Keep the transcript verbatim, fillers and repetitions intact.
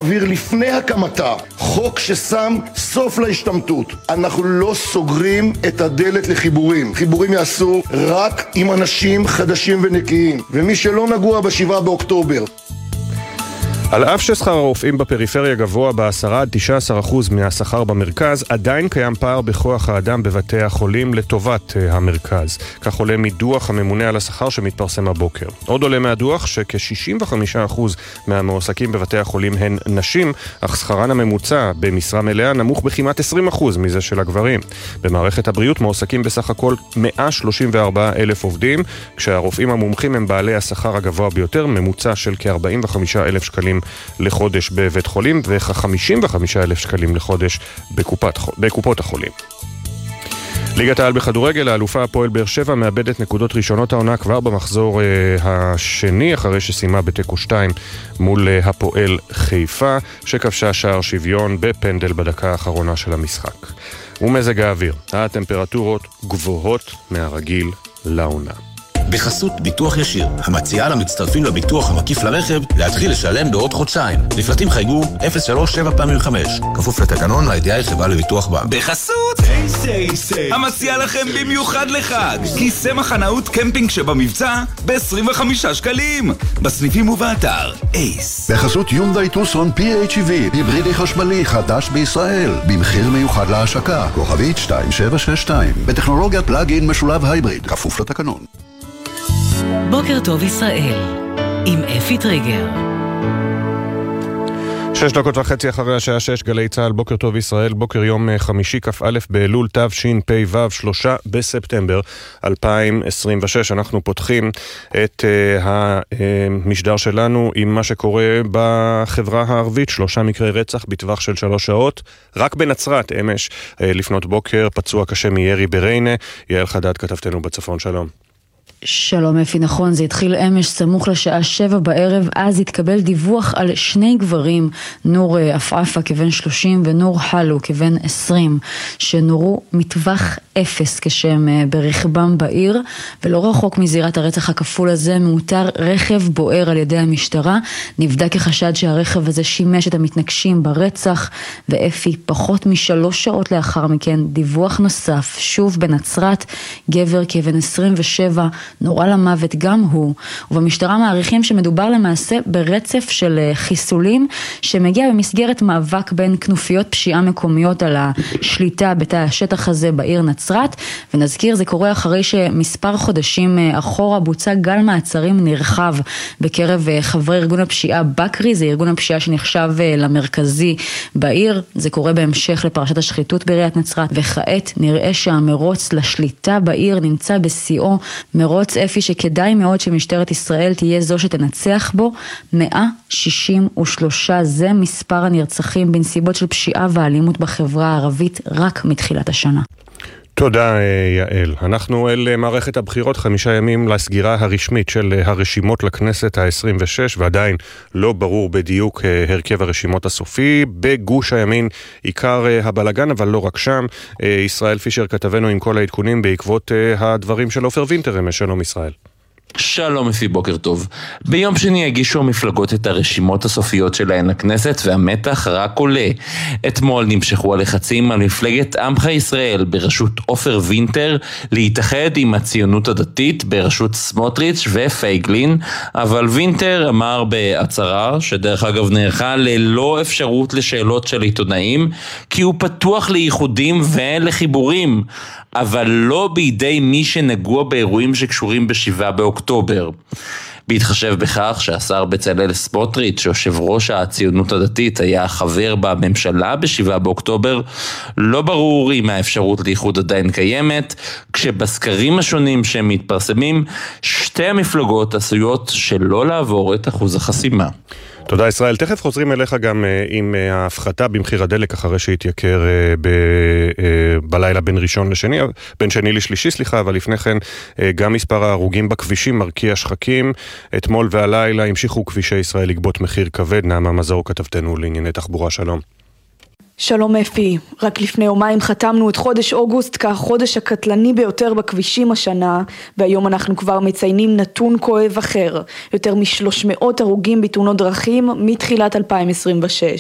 להעביר לפני הקמתה חוק ששם סוף להשתמטות. אנחנו לא סוגרים את הדלת לחיבורים. חיבורים יעשו רק עם אנשים חדשים ונקיים, ומי שלא נגוע בשבעה באוקטובר. על אף ששכר הרופאים בפריפריה גבוה ב-עשרה עד תשעה עשר אחוז מהשכר במרכז, עדיין קיים פער בכוח האדם בבתי החולים לטובת המרכז. כך עולה מדוח הממונה על השכר שמתפרסם הבוקר. עוד עולה מהדוח שכ-שישים וחמישה אחוז מהמועסקים בבתי החולים הן נשים, אך שכרן הממוצע במשרה מלאה נמוך בכמעט עשרים אחוז מזה של הגברים. במערכת הבריאות מועסקים בסך הכל מאה שלושים וארבעה אלף עובדים, כשהרופאים המומחים הם בעלי השכר הגבוה ביותר, ממוצע של כ-ארבעים וחמישה אלף שקלים לחודש בבית חולים וכ-חמישים וחמישה אלף שקלים לחודש בקופת, בקופות החולים. ליגת העל בכדורגל, האלופה הפועל באר שבע מאבדת נקודות ראשונות העונה כבר במחזור אה, השני, אחרי שסיימה בתיקו שתיים מול אה, הפועל חיפה, שכבשה שער שוויון בפנדל בדקה האחרונה של המשחק. ומזג האוויר, הטמפרטורות גבוהות מהרגיל לעונה. בחסות ביטוח ישיר, המציעה למצטרפים לביטוח המקיף לרכב להתחיל לשלם בעוד חודשיים. לפרטים חייגו אפס שלוש שבע פעמים חמש. כפוף לתקנון, הידיעה היא חברה לביטוח בע"מ. בחסות המציעה לכם במיוחד לחג כיסא מחנאות קמפינג שבמבצע ב-עשרים וחמישה שקלים בסניפים ובאתר אייס. בחסות יונדאי טוסון פי אייץ' איי וי, היברידי חשמלי חדש בישראל, במחיר מיוחד להשקה, כוכבית שתיים שבע שש שתיים, בטכנולוגיית פלאג-אין משולב הייבריד, כפוף לתקנון. בוקר טוב ישראל, עם אפי טריגר. שש דקות וחצי אחרי השעה שש, גלי צהל, בוקר טוב ישראל, בוקר יום חמישי כ"א באלול תשפ"ו, שלושה בספטמבר אלפיים עשרים ושש. אנחנו פותחים את uh, המשדר שלנו עם מה שקורה בחברה הערבית, שלושה מקרי רצח בטווח של שלוש שעות, רק בנצרת אמש uh, לפנות בוקר, פצוע קשה מירי בריינה. יעל חדד כתבתנו בצפון, שלום. שלום אפי, נכון, זה התחיל אמש סמוך לשעה שבע בערב, אז התקבל דיווח על שני גברים, נור אפעפה כבן שלושים ונור חלו כבן עשרים, שנורו מטווח אפס כשהם ברכבם בעיר, ולא רחוק מזירת הרצח הכפול הזה מאותר רכב בוער על ידי המשטרה. נבדק החשד שהרכב הזה שימש את המתנגשים ברצח, ואפי פחות משלוש שעות לאחר מכן דיווח נוסף, שוב בנצרת, גבר כבן עשרים ושבע, נורא למוות גם הוא, ובמשטרה מעריכים שמדובר למעשה ברצף של חיסולים שמגיע במסגרת מאבק בין כנופיות פשיעה מקומיות על השליטה בתא השטח הזה בעיר נצרת. ונזכיר, זה קורה אחרי שמספר חודשים אחורה בוצע גל מעצרים נרחב בקרב חברי ארגון הפשיעה בקרי, זה ארגון הפשיעה שנחשב למרכזי בעיר. זה קורה בהמשך לפרשת השחיתות בעיריית נצרת, וכעת נראה שהמרוץ לשליטה בעיר נמצא בשיאו, מרוץ אפי שכדאי מאוד שמשטרת ישראל תהיה זו שתנצח בו. מאה שישים ושלוש זה מספר הנרצחים בנסיבות של פשיעה ואלימות בחברה הערבית רק מתחילת השנה. תודה יעל. אנחנו אל מערכת הבחירות, חמישה ימים לסגירה הרשמית של הרשימות לכנסת ה-עשרים ושש, ועדיין לא ברור בדיוק הרכב הרשימות הסופי. בגוש הימין עיקר הבלגן, אבל לא רק שם. ישראל פישר כתבנו עם כל העדכונים בעקבות הדברים של עופר וינטר. שלום ישראל. שלום אפי, בוקר טוב. ביום שני הגישו המפלגות את הרשימות הסופיות שלהן לכנסת, והמתח רק עולה. אתמול נמשכו הלחצים על מפלגת עמך ישראל בראשות עופר וינטר להתאחד עם הציונות הדתית בראשות סמוטריץ' ופייגלין, אבל וינטר אמר בהצהרה, שדרך אגב נערכה ללא אפשרות לשאלות של עיתונאים, כי הוא פתוח לייחודים ולחיבורים, אבל לא בידי מי שנגוע באירועים שקשורים בשבעה באוקטובר. בהתחשב בכך שהשר בצלאל סמוטריץ', יושב ראש הציונות הדתית, היה חבר בממשלה בשבעה באוקטובר, לא ברור אם האפשרות לאיחוד עדיין קיימת, כשבסקרים השונים שמתפרסמים, שתי המפלגות עשויות שלא לעבור את אחוז החסימה. תודה ישראל. תכף חוזרים אליך גם עם ההפחתה במחיר הדלק אחרי שהתייקר ב, בלילה בין ראשון לשני, בין שני לשלישי, סליחה, אבל לפני כן גם מספר ההרוגים בכבישים מרקיע שחקים. אתמול והלילה המשיכו כבישי ישראל לגבות מחיר כבד. נעמה מזור כתבתנו לענייני תחבורה, שלום. שלום אפי, רק לפני יומיים חתמנו את חודש אוגוסט כחודש הקטלני ביותר בכבישים השנה, והיום אנחנו כבר מציינים נתון כואב אחר, יותר מ-שלוש מאות הרוגים בתאונות דרכים מתחילת אלפיים עשרים ושש.